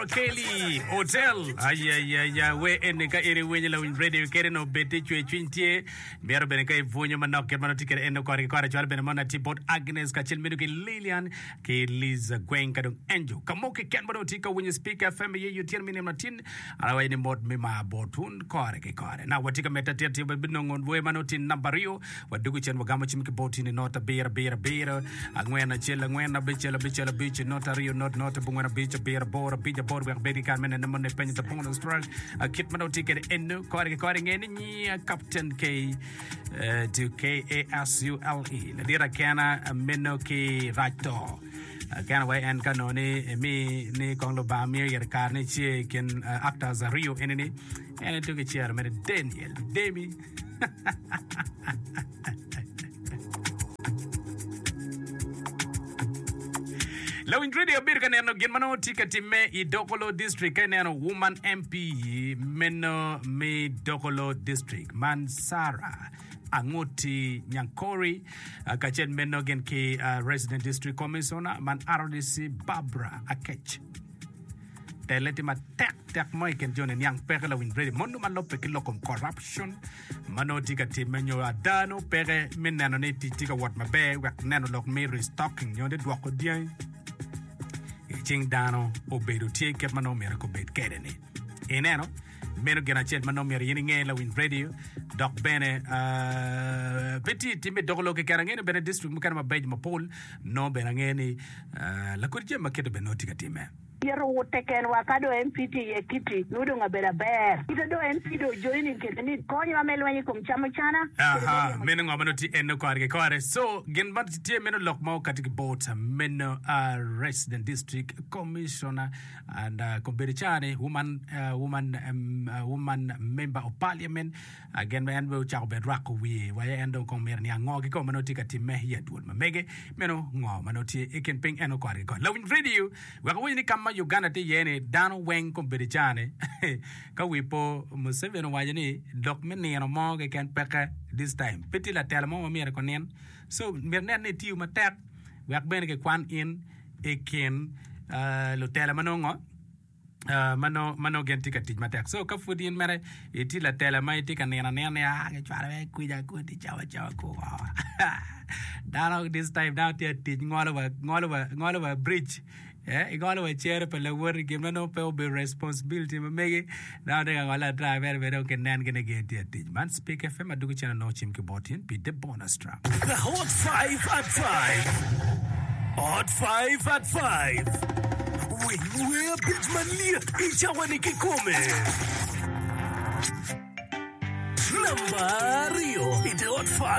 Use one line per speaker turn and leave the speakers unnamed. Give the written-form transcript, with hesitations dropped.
Laura Kelly Hotel ay we enka ere wenye la radio kere no bete chwe chintie bero bene kai vonyo manok ke mano tikere eno kore chwal bene mona tipot Agnes ka chilmedu ke Lilian ke Liza Gwen kadung Angel kamoke ken mano tika wenye speaker FM ye yutien mini matin ala ni mod me ma botun kore ke kore na watika metatia tiba binongon we mano tin nambario wadugu chen wagamo chimike botin nota bera angwena chela ngwena bichela bichi nota rio not bungwena bicha bera bora bija bora we beri kan men namone penye the bonus strike kit mano ticket enu kore ngeni ni Captain K to KASULE la dira kana meno ki rato kana way en kanoni mi ni konglo ba mi yer karne chi ken actors rio eneni en to ke chiar mer Daniel Demi Law ingredi abir kaneno gin mano tikati me I Dokolo district kaneno woman MP meno me Dokolo district Mansara Angoti Nyankori kachen meno gen ki resident district commissioner man RDC Barbara Akech teleti ma tek mo ken jone nyang pere la ingredi mondo man lo peke lokom corruption mano tikati menyo adano pere menano ne tika wat mabe wak nano lok me restocking yonde dwako dien Ching dano obedo tie ket mano mera ko bet kedene eneno meno gena chet mano mera yini ngela win radio doc bene petit timbe doglo ke karangene bene district mukana mabej mapol no bene ngeni la kurje makedo benoti katime
Yero teken wakado MPT Ekiti nudo ngabera ber ito do MP do joining ketani konyo amelwanyi kumchamo chana
meno ngabano ti eno kore so gen bat tie meno lokmo katiki bota meno resident district commissioner and komberi chane woman member of parliament again me enbo chako bedrako wi waya endo komer ni ngogi ko meno ti katime yedwol mamege meno ngo mano ti iken ping eno kore lawin video wakawini kama Uganda te yene dano wen kompetichane ka wipo Museveni wajani dok meneno mo ke kan peka this time peti la tel mo mi rekonen so mirnen ne tiu matek wak ben ke kwan in eken lo tel manongo mano genti ka tij matek so ka fudin mere iti la tel mai ti kanena ne ke chwara kuja ko ti chawa ko dano this time now te tij ngolo bridge igalo we chere pe la wor ke no pe obe responsibility mege now they gala driver we ke nan gene get it man speak FM adugu chana no chim ke botin be the bonus track
the hot 5 at 5 we big man liet ichawani kikome Lambario, it's hot 5